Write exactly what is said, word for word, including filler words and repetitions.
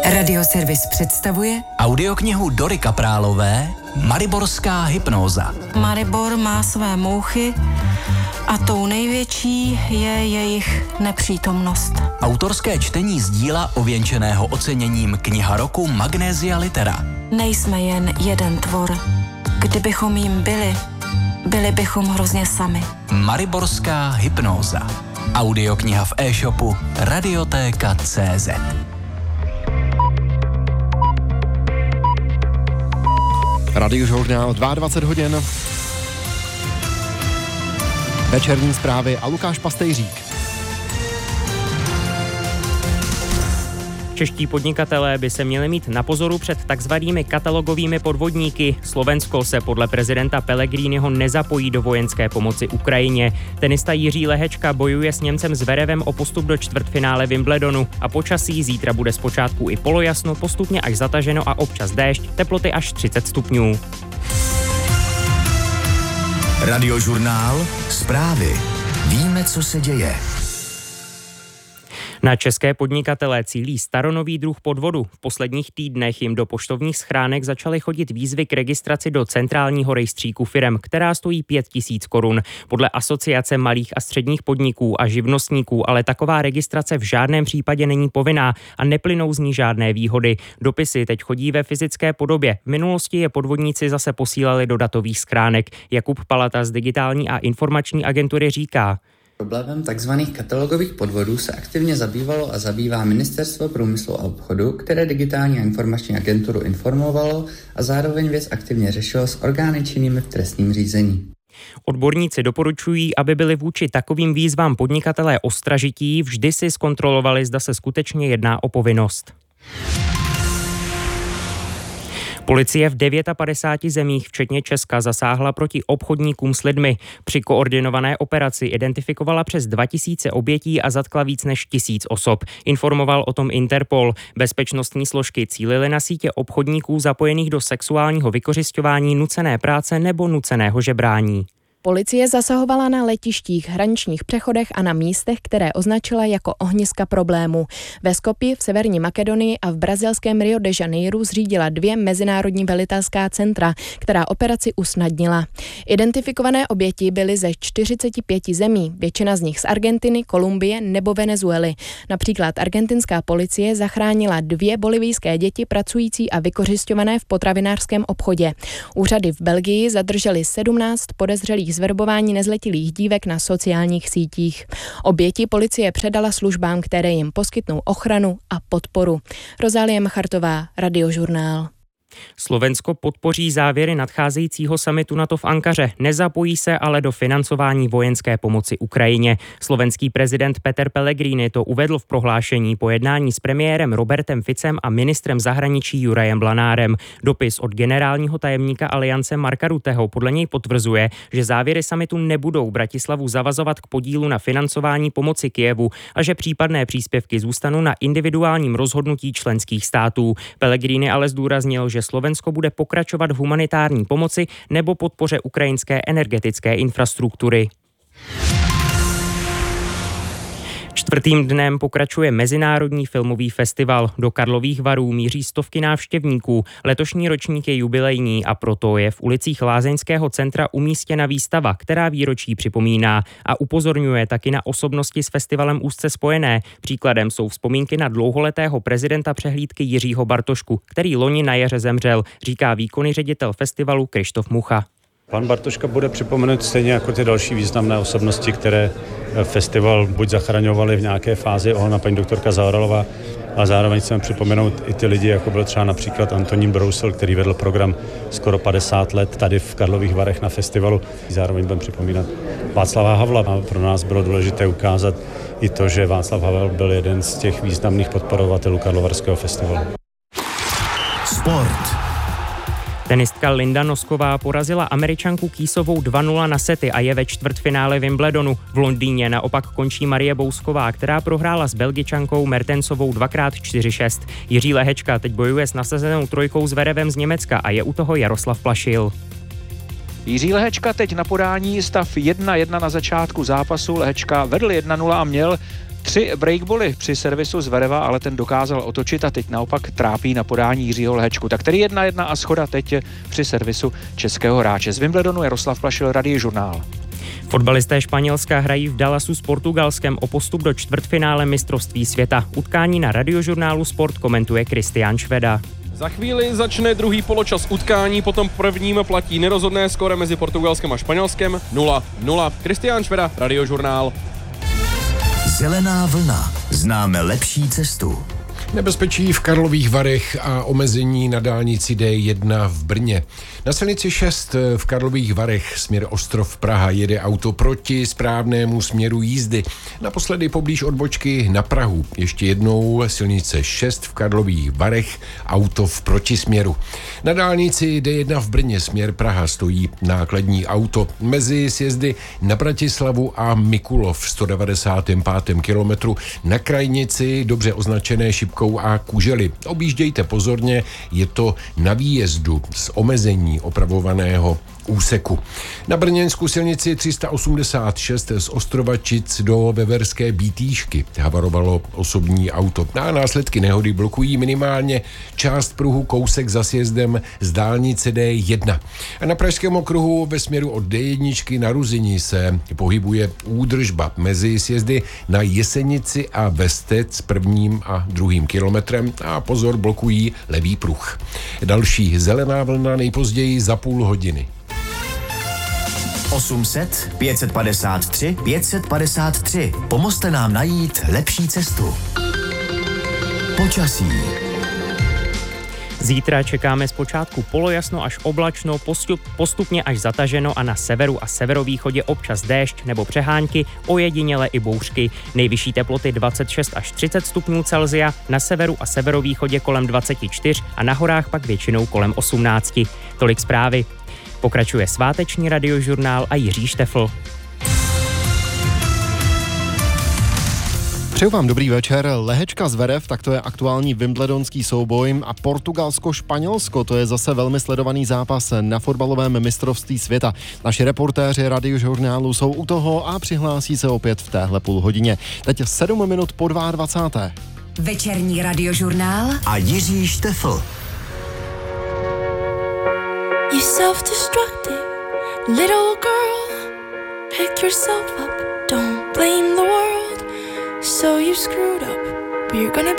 Radioservis představuje audioknihu Dory Kaprálové Mariborská hypnóza. Maribor má své mouchy a tou největší je jejich nepřítomnost. Autorské čtení z díla ověnčeného oceněním Kniha roku Magnesia Litera. Nejsme jen jeden tvor. Kdybychom jim byli, byli bychom hrozně sami. Mariborská hypnóza. Audiokniha v e-shopu Radiotéka tečka cé zet. Radiožurnál dvacet dva hodin. Večerní zprávy a Lukáš Pastejřík. Čeští podnikatelé by se měli mít na pozoru před takzvanými katalogovými podvodníky. Slovensko se podle prezidenta Pellegriniho nezapojí do vojenské pomoci Ukrajině. Tenista Jiří Lehečka bojuje s Němcem Zverevem o postup do čtvrtfinále Wimbledonu a počasí zítra bude zpočátku i polojasno, postupně až zataženo a občas déšť, teploty až třicet stupňů. Radiožurnál, zprávy. Víme, co se děje. Na české podnikatele cílí staronový druh podvodu. V posledních týdnech jim do poštovních schránek začaly chodit výzvy k registraci do centrálního rejstříku firem, která stojí pět tisíc korun. Podle Asociace malých a středních podniků a živnostníků ale taková registrace v žádném případě není povinná a neplynou z ní žádné výhody. Dopisy teď chodí ve fyzické podobě. V minulosti je podvodníci zase posílali do datových schránek. Jakub Palata z Digitální a informační agentury říká: Problémem tzv. Katalogových podvodů se aktivně zabývalo a zabývá Ministerstvo průmyslu a obchodu, které Digitální a informační agenturu informovalo a zároveň věc aktivně řešilo s orgány činnými v trestním řízení. Odborníci doporučují, aby byli vůči takovým výzvám podnikatelé ostražití, vždy si zkontrolovali, zda se skutečně jedná o povinnost. Policie v padesáti devíti zemích, včetně Česka, zasáhla proti obchodníkům s lidmi. Při koordinované operaci identifikovala přes dva tisíce obětí a zatkla víc než tisíc osob. Informoval o tom Interpol. Bezpečnostní složky cílily na sítě obchodníků zapojených do sexuálního vykořisťování, nucené práce nebo nuceného žebrání. Policie zasahovala na letištích, hraničních přechodech a na místech, které označila jako ohniska problému. Ve Skopji, v Severní Makedonii a v brazilském Rio de Janeiro zřídila dvě mezinárodní velitelská centra, která operaci usnadnila. Identifikované oběti byly ze čtyřiceti pěti zemí, většina z nich z Argentiny, Kolumbie nebo Venezuely. Například argentinská policie zachránila dvě bolivijské děti pracující a vykořisťované v potravinářském obchodě. Úřady v Belgii zadržely sedmnáct podezřelých zverbování nezletilých dívek na sociálních sítích. Oběti policie předala službám, které jim poskytnou ochranu a podporu. Rozálie Machartová, Radiožurnál. Slovensko podpoří závěry nadcházejícího summitu NATO v Ankaře, nezapojí se ale do financování vojenské pomoci Ukrajině. Slovenský prezident Peter Pellegrini to uvedl v prohlášení po jednání s premiérem Robertem Ficem a ministrem zahraničí Jurajem Blanárem. Dopis od generálního tajemníka Aliance Marka Rutteho podle něj potvrzuje, že závěry summitu nebudou Bratislavu zavazovat k podílu na financování pomoci Kyjevu a že případné příspěvky zůstanou na individuálním rozhodnutí členských států. Pellegrini ale zdůraznil, že Slovensko bude pokračovat v humanitární pomoci nebo podpoře ukrajinské energetické infrastruktury. Čtvrtým dnem pokračuje Mezinárodní filmový festival. Do Karlových Varů míří stovky návštěvníků. Letošní ročník je jubilejní a proto je v ulicích Lázeňského centra umístěna výstava, která výročí připomíná a upozorňuje taky na osobnosti s festivalem úzce spojené. Příkladem jsou vzpomínky na dlouholetého prezidenta přehlídky Jiřího Bartošku, který loni na jaře zemřel, říká výkonný ředitel festivalu Krištof Mucha. Pan Bartoška bude připomenut stejně jako ty další významné osobnosti, které festival buď zachraňovali v nějaké fázi, ona paní doktorka Zaoralová, a zároveň chceme připomenout i ty lidi, jako byl třeba například Antonín Brousel, který vedl program skoro padesát let tady v Karlových Varech na festivalu. Zároveň budeme připomínat Václava Havla. A pro nás bylo důležité ukázat i to, že Václav Havel byl jeden z těch významných podporovatelů Karlovarského festivalu. Sport. Tenistka Linda Nosková porazila Američanku Kýsovou dva nula na sety a je ve čtvrtfinále Wimbledonu. V Londýně naopak končí Marie Bousková, která prohrála s Belgičankou Mertensovou dvakrát čtyři šest. Jiří Lehečka teď bojuje s nasazenou trojkou Zverevem z Německa a je u toho Jaroslav Plašil. Jiří Lehečka teď na podání, stav jedna jedna na začátku zápasu. Lehečka vedl jedna nula a měl Tři breakbally při servisu Zvereva, ale ten dokázal otočit a teď naopak trápí na podání Jiřího Lehečku. Tak tedy jedna jedna a schoda teď při servisu českého hráče. Z Wimbledonu Jaroslav Plašil, Radiožurnál. Fotbalisté Španělska hrají v Dallasu s Portugalskem o postup do čtvrtfinále mistrovství světa. Utkání na Radiožurnálu Sport komentuje Kristián Šveda. Za chvíli začne druhý poločas utkání, potom prvním platí nerozhodné skóre mezi Portugalskem a Španělskem nula nula. Kristián Šveda, Radiožurnál. Zelená vlna. Známe lepší cestu. Nebezpečí v Karlových Varech a omezení na dálnici D jedna v Brně. Na silnici šest v Karlových Varech směr Ostrov Praha jede auto proti správnému směru jízdy. Naposledy poblíž odbočky na Prahu. Ještě jednou silnice šest v Karlových Varech, auto v protisměru. Na dálnici D jedna v Brně směr Praha stojí nákladní auto. Mezi sjezdy na Bratislavu a Mikulov v sto devadesátém pátém kilometru na krajnici dobře označené šipkou a Kužely. Objíždějte pozorně, je to na výjezdu z omezení opravovaného úseku. Na brněnskou silnici tři sta osmdesát šest z Ostrovačic do Veverské Bítýšky havarovalo osobní auto. A následky nehody blokují minimálně část pruhu kousek za sjezdem z dálnice D jedna. A na Pražském okruhu ve směru od D jedna na Ruzyni se pohybuje údržba mezi sjezdy na Jesenici a Vestec prvním a druhým kilometrem a pozor, blokují levý pruh. Další zelená vlna nejpozději za půl hodiny. osm set pět set padesát tři pět set padesát tři. Pomozte nám najít lepší cestu. Počasí. Zítra čekáme zpočátku polojasno až oblačno, postup, postupně až zataženo a na severu a severovýchodě občas déšť nebo přehánky, ojediněle i bouřky. Nejvyšší teploty dvacet šest až třicet stupňů Celsia, na severu a severovýchodě kolem dvacet čtyři a na horách pak většinou kolem osmnáct. Tolik zprávy. Pokračuje sváteční Radiožurnál a Jiří Štefl. Přeju vám dobrý večer. Lehečka Zverev, tak to je aktuální wimbledonský souboj a Portugalsko-Španělsko, to je zase velmi sledovaný zápas na fotbalovém mistrovství světa. Naši reportéři Radiožurnálu jsou u toho a přihlásí se opět v téhle půl hodině. Teď sedm minut po dvacáté druhé Večerní Radiožurnál a Jiří Štefl. You self-destructive little girl, pick yourself up, don't blame the world. So you screwed up, but you're gonna